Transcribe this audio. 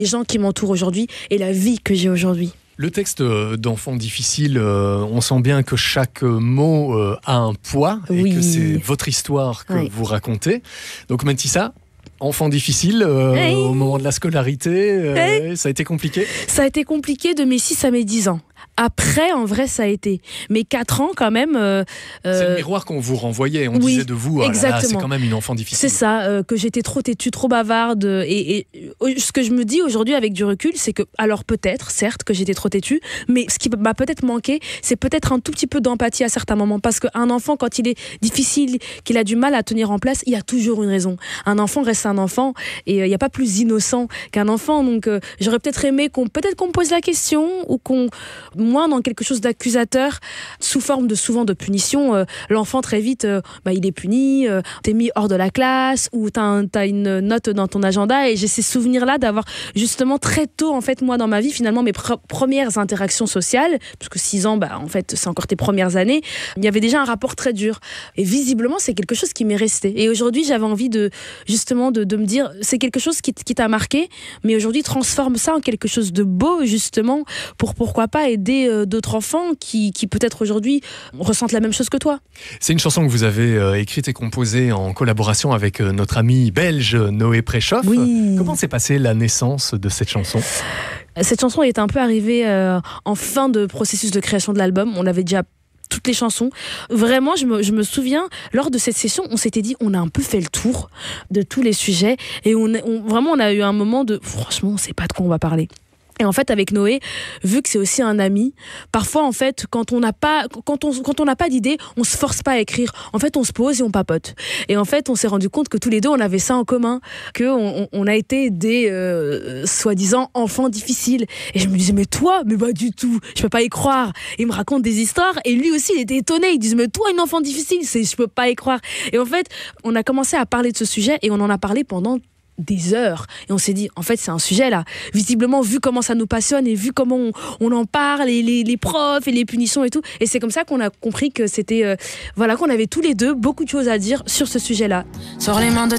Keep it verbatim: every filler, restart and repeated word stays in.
les gens qui m'entourent aujourd'hui et la vie que j'ai aujourd'hui. Le texte d'Enfant difficile, euh, on sent bien que chaque mot euh, a un poids et oui. que c'est votre histoire que oui. vous racontez. Donc Mentissa, enfant difficile, euh, hey. au moment de la scolarité, euh, hey. ça a été compliqué ? Ça a été compliqué de mes six à mes dix ans. Après, en vrai, ça a été. Mais quatre ans, quand même... Euh, c'est le miroir qu'on vous renvoyait. On oui, disait de vous, ah là là, c'est quand même une enfant difficile. C'est ça, euh, que j'étais trop têtue, trop bavarde. Et, et ce que je me dis aujourd'hui avec du recul, c'est que, alors peut-être, certes, que j'étais trop têtue, mais ce qui m'a peut-être manqué, c'est peut-être un tout petit peu d'empathie à certains moments. Parce qu'un enfant, quand il est difficile, qu'il a du mal à tenir en place, il y a toujours une raison. Un enfant reste un enfant et il euh, n'y a pas plus innocent qu'un enfant. Donc, euh, j'aurais peut-être aimé qu'on, peut-être qu'on me pose la question ou qu'on... moins dans quelque chose d'accusateur, sous forme de souvent de punition. Euh, l'enfant, très vite, euh, bah, il est puni, euh, t'es mis hors de la classe, ou t'as, un, t'as une note dans ton agenda. Et j'ai ces souvenirs-là d'avoir justement très tôt, en fait, moi, dans ma vie, finalement, mes pr- premières interactions sociales, parce que six ans, bah, en fait, c'est encore tes premières années, il y avait déjà un rapport très dur. Et visiblement, c'est quelque chose qui m'est resté. Et aujourd'hui, j'avais envie de, justement, de, de me dire, c'est quelque chose qui, qui t'a marqué, mais aujourd'hui, transforme ça en quelque chose de beau, justement, pour pourquoi pas aider d'autres enfants qui, qui peut-être aujourd'hui ressentent la même chose que toi. C'est une chanson que vous avez euh, écrite et composée en collaboration avec euh, notre ami belge Noé Préchoff. Oui. Comment s'est passée la naissance de cette chanson ? Cette chanson est un peu arrivée euh, en fin de processus de création de l'album. On avait déjà toutes les chansons. Vraiment, je me, je me souviens, lors de cette session, on s'était dit, on a un peu fait le tour de tous les sujets et on, on, vraiment, on a eu un moment de, franchement, on ne sait pas de quoi on va parler. Et en fait, avec Noé, vu que c'est aussi un ami, parfois, en fait, quand on n'a pas, quand on, quand on n'a pas d'idée, on se force pas à écrire. En fait, on se pose et on papote. Et en fait, on s'est rendu compte que tous les deux, on avait ça en commun, que on, on a été des euh, soi-disant enfants difficiles. Et je me disais, mais toi, mais pas du tout, je peux pas y croire. Et il me raconte des histoires, et lui aussi, il était étonné. Il disait, mais toi, une enfant difficile, c'est, je peux pas y croire. Et en fait, on a commencé à parler de ce sujet, et on en a parlé pendant des heures. Et on s'est dit, en fait, c'est un sujet là. Visiblement, vu comment ça nous passionne et vu comment on, on en parle, et les, les profs et les punitions et tout. Et c'est comme ça qu'on a compris que c'était, euh, voilà, qu'on avait tous les deux beaucoup de choses à dire sur ce sujet-là. Sur les mains de